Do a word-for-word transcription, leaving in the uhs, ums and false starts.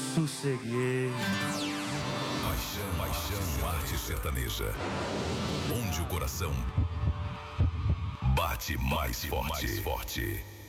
sosseguei. Paixão, paixão, arte sertaneja. Onde o coração bate mais forte. Mais forte.